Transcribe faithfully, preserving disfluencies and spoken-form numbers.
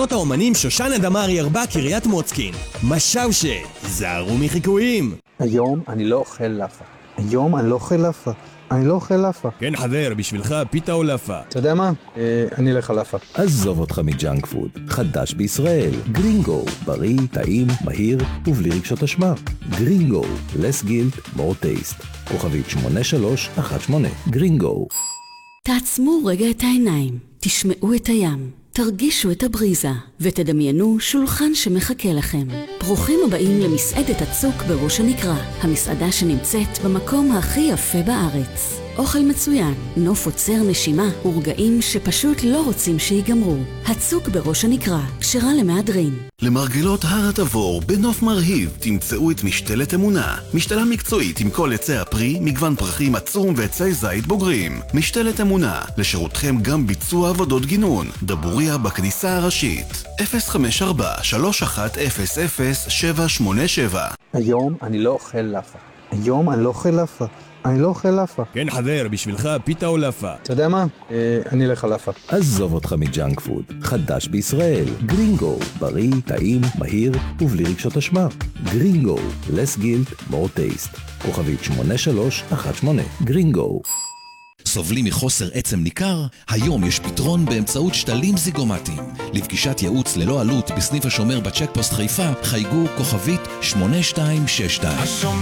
חצרות האומנים שושנה דמארי ארבע קריית מוצקין. משאושה, זהרו מחיקויים. היום אני לא אוכל לאפה. היום אני לא אוכל לאפה. אני לא אוכל לאפה. כן חבר, בשבילך פיתה או לאפה? אתה יודע מה? אה, אני אלך על לאפה. עזוב אותך מג'אנק פוד. חדש בישראל. גרינגו. בריא, טעים, מהיר ובלי רגשות אשמה. גרינגו. less guilt, more taste. כוכבית שמונה שלוש אחת שמונה. גרינגו. תעצמו רגע את העיניים. תשמעו את הים. תרגישו את הבריזה ותדמיינו שולחן שמחכה לכם. ברוכים הבאים למסעדת הצוק בראש הנקרה, המסעדה שנמצאת במקום הכי יפה בארץ. אוכל מצוין, נוף עוצר נשימה ורגעים שפשוט לא רוצים שיגמרו. הצוק בראש הנקרה, כשרה למהדרין. למרגלות הר התבור בנוף מרהיב תמצאו את משתלת אמונה. משתלה מקצועית עם כל עצי הפרי, מגוון פרחים עצום ועצי זית בוגרים. משתלת אמונה, לשירותכם גם ביצוע עבודות גינון. דבוריה בכניסה הראשית. אפס חמש ארבע שלוש אחת אפס אפס שבע שמונה שבע. היום אני לא אוכל לאפה. היום אני לא אוכל לאפה. אני לא אוכל לאפה. כן חבר, בשבילך פיתה או לאפה? אתה יודע מה? אה, אני אלך על לאפה. עזוב אותך מג'אנק פוד. חדש בישראל. גרינגו. בריא, טעים, מהיר ובלי רגשות אשמה. גרינגו. less guilt, more taste. כוכבית שמונה שלוש אחת שמונה. גרינגו. סובלים מחוסר עצם ניכר? היום יש פתרון באמצעות שתלים זיגומטיים. לפגישת ייעוץ ללא עלות בסניף השומר בצ'קפוסט חיפה, חייגו כוכבית שמונה שתיים שש שתיים.